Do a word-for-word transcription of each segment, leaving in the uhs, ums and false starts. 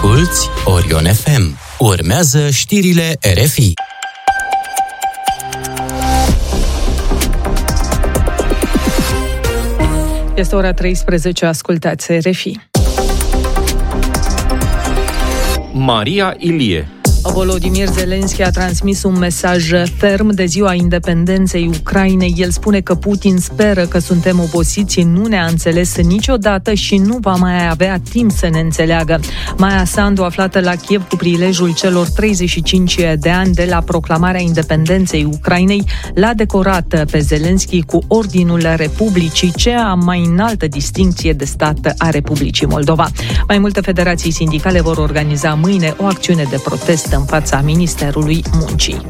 Asculți Orion F M. Urmează știrile R F I. Este ora treisprezece, ascultați R F I. Maria Ilie. Volodymyr Zelensky a transmis un mesaj ferm de ziua independenței Ucrainei. El spune că Putin speră că suntem obosiți, nu ne-a înțeles niciodată și nu va mai avea timp să ne înțeleagă. Maia Sandu, aflată la Kiev cu prilejul celor treizeci și cinci de ani de la proclamarea independenței Ucrainei, l-a decorat pe Zelensky cu Ordinul Republicii, cea mai înaltă distincție de stat a Republicii Moldova. Mai multe federații sindicale vor organiza mâine o acțiune de protest în fața Ministerului Muncii.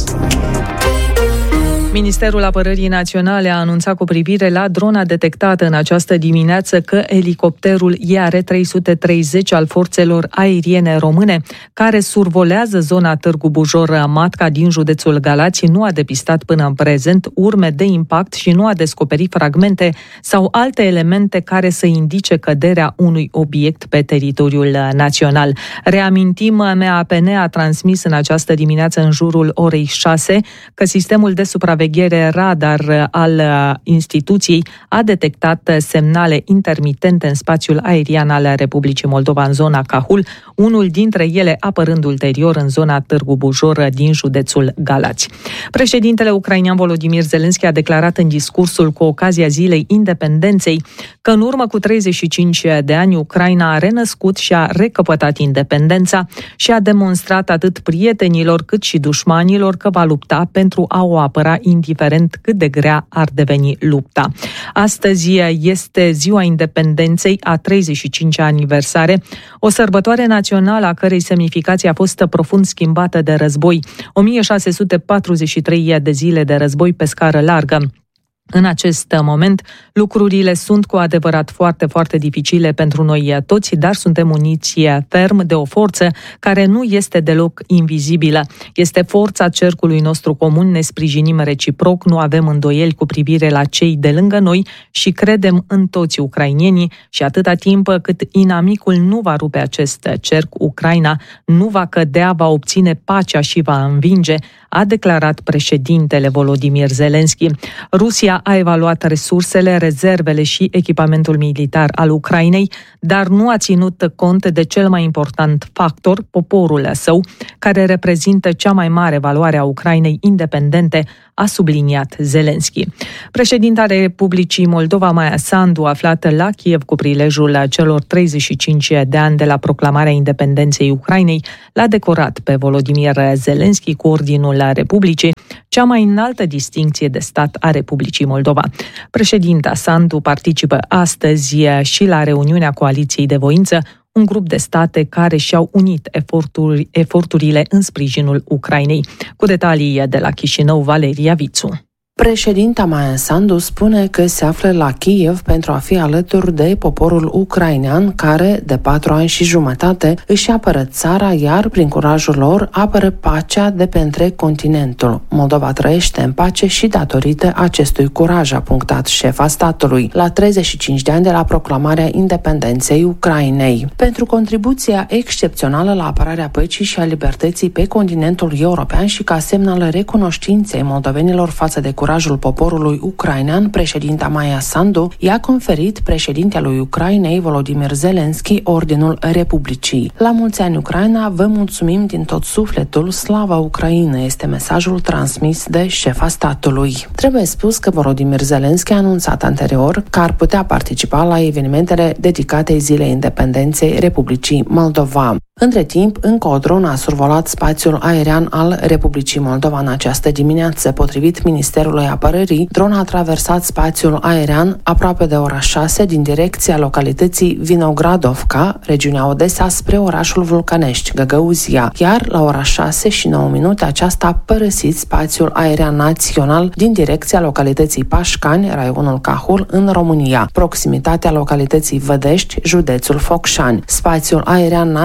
Ministerul Apărării Naționale a anunțat cu privire la drona detectată în această dimineață că elicopterul I R trei sute treizeci al forțelor aeriene române, care survolează zona Târgu Bujor-Matca din județul Galați, nu a depistat până în prezent urme de impact și nu a descoperit fragmente sau alte elemente care să indice căderea unui obiect pe teritoriul național. Reamintim, M A P N a transmis în această dimineață în jurul orei șase că sistemul de supraveghere radar al instituției a detectat semnale intermitente în spațiul aerian al Republicii Moldova în zona Cahul, unul dintre ele apărând ulterior în zona Târgu Bujor din județul Galați. Președintele ucrainean Volodymyr Zelensky a declarat în discursul cu ocazia Zilei Independenței că în urmă cu treizeci și cinci de ani Ucraina a renăscut și a recăpătat independența și a demonstrat atât prietenilor cât și dușmanilor că va lupta pentru a o apăra indiferent cât de grea ar deveni lupta. Astăzi este ziua independenței, a treizeci și cincea aniversare, o sărbătoare națională a cărei semnificație a fost profund schimbată de război. o mie șase sute patruzeci și trei de zile de război pe scară largă. În acest moment, lucrurile sunt cu adevărat foarte, foarte dificile pentru noi toți, dar suntem uniți ferm de o forță care nu este deloc invizibilă. Este forța cercului nostru comun, ne sprijinim reciproc, nu avem îndoieli cu privire la cei de lângă noi și credem în toți ucrainienii și atâta timp cât inamicul nu va rupe acest cerc, Ucraina nu va cădea, va obține pacea și va învinge, a declarat președintele Volodymyr Zelensky. Rusia a evaluat resursele, rezervele și echipamentul militar al Ucrainei, dar nu a ținut cont de cel mai important factor, poporul său, care reprezintă cea mai mare valoare a Ucrainei independente, a subliniat Zelensky. Președinta Republicii Moldova, Maia Sandu, aflată la Kiev cu prilejul celor treizeci și cinci de ani de la proclamarea independenței Ucrainei, l-a decorat pe Volodymyr Zelensky cu Ordinul Republicii, cea mai înaltă distincție de stat a Republicii Moldova. Președinta Sandu participă astăzi și la reuniunea Coaliției de Voință, un grup de state care și-au unit eforturi, eforturile în sprijinul Ucrainei. Cu detalii de la Chișinău, Valeria Vițu. Președinta Maia Sandu spune că se află la Kiev pentru a fi alături de poporul ucrainean care, de patru ani și jumătate, își apără țara, iar prin curajul lor apără pacea de pe întreg continentul. Moldova trăiește în pace și datorită acestui curaj, a punctat șefa statului, la treizeci și cinci de ani de la proclamarea independenței Ucrainei. Pentru contribuția excepțională la apărarea păcii și a libertății pe continentul european și ca semn al recunoștinței moldovenilor față de curajul poporului ucrainean, președinta Maia Sandu i-a conferit președintelui Ucrainei, Volodymyr Zelensky, Ordinul Republicii. La mulți ani, Ucraina, vă mulțumim din tot sufletul, slava Ucrainei, este mesajul transmis de șefa statului. Trebuie spus că Volodymyr Zelensky a anunțat anterior că ar putea participa la evenimentele dedicate Zilei Independenței Republicii Moldova. Între timp, încă o dronă a survolat spațiul aerian al Republicii Moldova în această dimineață. Potrivit Ministerului Apărării, drona a traversat spațiul aerian aproape de ora șase din direcția localității Vinogradovka, regiunea Odessa, spre orașul Vulcănești, Găgăuzia, iar la ora șase și nouă minute aceasta a părăsit spațiul aerian național din direcția localității Pașcani, raionul Cahul, în România, proximitatea localității Vădești, județul Focșani. Spațiul aerian național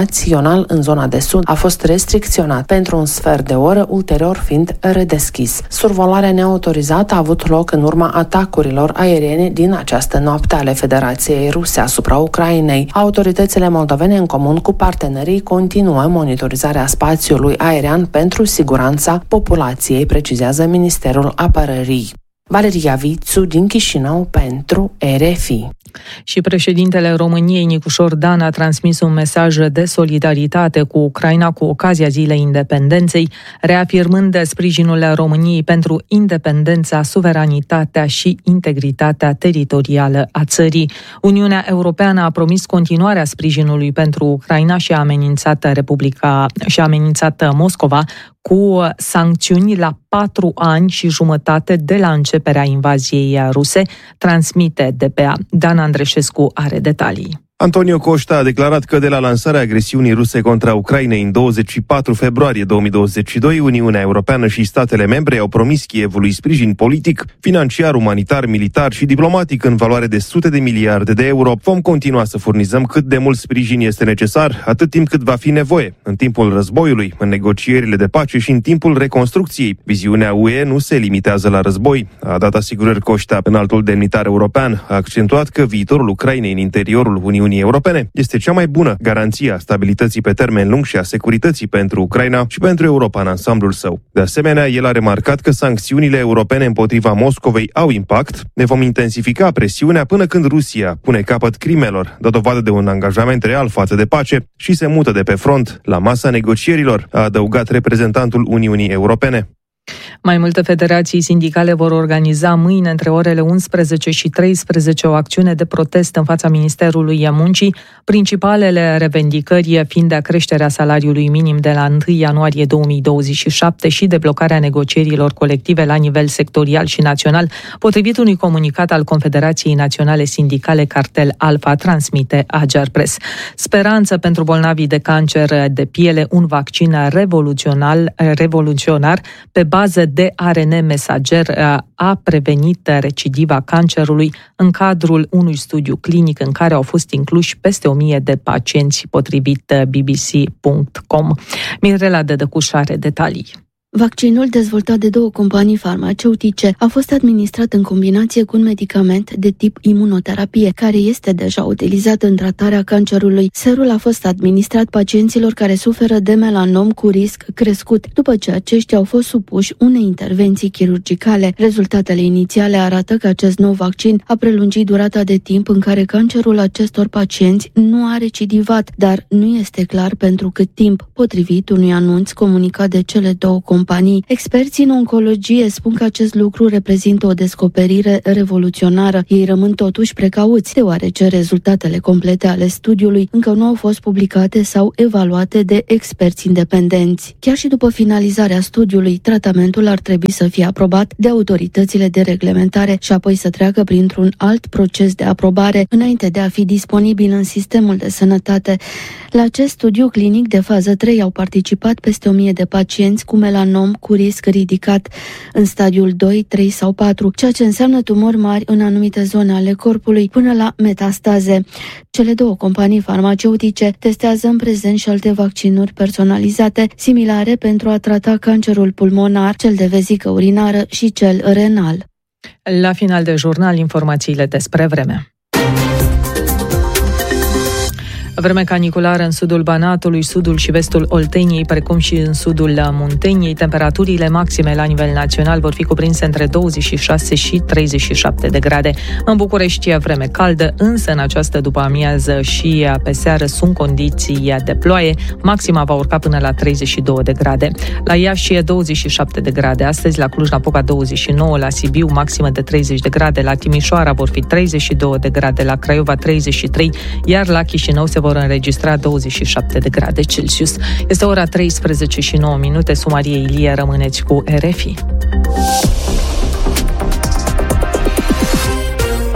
național în zona de sud a fost restricționat pentru un sfert de oră, ulterior fiind redeschis. Survolarea neautorizată a avut loc în urma atacurilor aeriene din această noapte ale Federației Ruse asupra Ucrainei. Autoritățile moldovene, în comun cu partenerii, continuă monitorizarea spațiului aerian pentru siguranța populației, precizează Ministerul Apărării. Valeria Vițu din Chișinău pentru R F I. Și președintele României, Nicușor Dan, a transmis un mesaj de solidaritate cu Ucraina cu ocazia Zilei Independenței, reafirmând sprijinul României pentru independența, suveranitatea și integritatea teritorială a țării. Uniunea Europeană a promis continuarea sprijinului pentru Ucraina și a amenințat Republica și a amenințat Moscova cu sancțiuni la patru ani și jumătate de la începerea invaziei ruse, transmite D P A. Dan Andreșescu are detalii. Antonio Costa a declarat că de la lansarea agresiunii ruse contra Ucrainei în douăzeci și patru februarie două mii douăzeci și doi, Uniunea Europeană și statele membre au promis Kievului sprijin politic, financiar, umanitar, militar și diplomatic în valoare de sute de miliarde de euro. Vom continua să furnizăm cât de mult sprijin este necesar, atât timp cât va fi nevoie, în timpul războiului, în negocierile de pace și în timpul reconstrucției. Viziunea U E nu se limitează la război, a dat asigurări Costa. Înaltul demnitar european a accentuat că viitorul Ucrainei în interiorul Uniunii Europene este cea mai bună garanție a stabilității pe termen lung și a securității pentru Ucraina și pentru Europa în ansamblul său. De asemenea, el a remarcat că sancțiunile europene împotriva Moscovei au impact. Ne vom intensifica presiunea până când Rusia pune capăt crimelor, dă dovadă de un angajament real față de pace și se mută de pe front la masa negocierilor, a adăugat reprezentantul Uniunii Europene. Mai multe federații sindicale vor organiza mâine între orele unsprezece și treisprezece o acțiune de protest în fața Ministerului Muncii, principalele revendicări fiind de creșterea salariului minim de la întâi ianuarie două mii douăzeci și șapte și deblocarea negocierilor colective la nivel sectorial și național, potrivit unui comunicat al Confederației Naționale Sindicale Cartel Alfa, transmite Agerpres. Speranță pentru bolnavii de cancer de piele, un vaccin revoluționar, revoluționar pe bază de A R N mesager a prevenit recidiva cancerului în cadrul unui studiu clinic în care au fost incluși peste o mie de pacienți, potrivit B B C punct com. Mirela Dădăcuș are detalii. Vaccinul dezvoltat de două companii farmaceutice a fost administrat în combinație cu un medicament de tip imunoterapie, care este deja utilizat în tratarea cancerului. Serul a fost administrat pacienților care suferă de melanom cu risc crescut, după ce aceștia au fost supuși unei intervenții chirurgicale. Rezultatele inițiale arată că acest nou vaccin a prelungit durata de timp în care cancerul acestor pacienți nu a recidivat, dar nu este clar pentru cât timp, potrivit unui anunț comunicat de cele două companii. Companii. Experții în oncologie spun că acest lucru reprezintă o descoperire revoluționară. Ei rămân totuși precauți, deoarece rezultatele complete ale studiului încă nu au fost publicate sau evaluate de experți independenți. Chiar și după finalizarea studiului, tratamentul ar trebui să fie aprobat de autoritățile de reglementare și apoi să treacă printr-un alt proces de aprobare înainte de a fi disponibil în sistemul de sănătate. La acest studiu clinic de fază trei au participat peste o mie de pacienți cu melanom cu risc ridicat în stadiul doi, trei sau patru, ceea ce înseamnă tumori mari în anumite zone ale corpului până la metastaze. Cele două companii farmaceutice testează în prezent și alte vaccinuri personalizate similare pentru a trata cancerul pulmonar, cel de vezică urinară și cel renal. La final de jurnal, informațiile despre vreme. Vreme caniculară în sudul Banatului, sudul și vestul Olteniei, precum și în sudul Munteniei. Temperaturile maxime la nivel național vor fi cuprinse între douăzeci și șase și treizeci și șapte de grade. În București e vreme caldă, însă în această după-amiază și pe seară sunt condiții de ploaie. Maxima va urca până la treizeci și două de grade. La Iași e douăzeci și șapte de grade astăzi, la Cluj-Napoca douăzeci și nouă, la Sibiu maximă de treizeci de grade, la Timișoara vor fi treizeci și două de grade, la Craiova treizeci și trei, iar la Chișinău se vor înregistra douăzeci și șapte de grade Celsius. Este ora treisprezece și nouă minute. Sumarie Ilie, rămâneți cu R F I.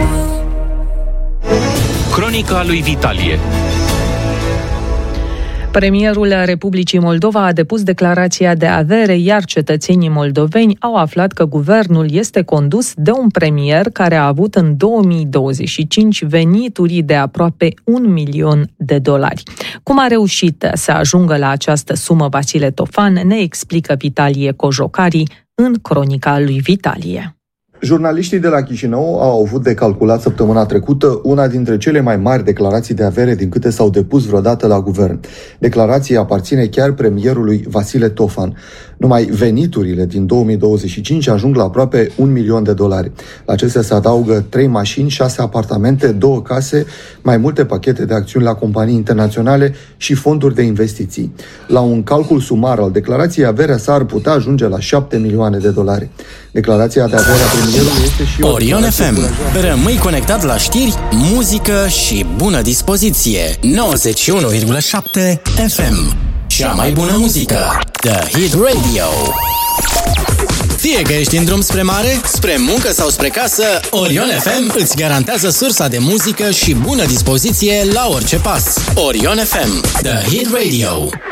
Cronica lui Vitalie. Premierul Republicii Moldova a depus declarația de avere, iar cetățenii moldoveni au aflat că guvernul este condus de un premier care a avut în două mii douăzeci și cinci venituri de aproape un milion de dolari. Cum a reușit să ajungă la această sumă Vasile Tofan, ne explică Vitalie Cojocari în cronica lui Vitalie. Jurnaliștii de la Chișinău au avut de calculat săptămâna trecută una dintre cele mai mari declarații de avere din câte s-au depus vreodată la guvern. Declarația aparține chiar premierului Vasile Tofan. Numai veniturile din două mii douăzeci și cinci ajung la aproape un milion de dolari. La acestea se adaugă trei mașini, șase apartamente, două case, mai multe pachete de acțiuni la companii internaționale și fonduri de investiții. La un calcul sumar al declarației, averea sa ar putea ajunge la șapte milioane de dolari. Declarația de avere a premierului este și Orion F M. Rămâi conectat la știri, muzică și bună dispoziție. nouăzeci și unu virgulă șapte F M. Cea mai bună muzică. The Hit Radio. Fie că ești în drum spre mare, spre muncă sau spre casă, Orion F M îți garantează sursa de muzică și bună dispoziție la orice pas. Orion F M. The Hit Radio.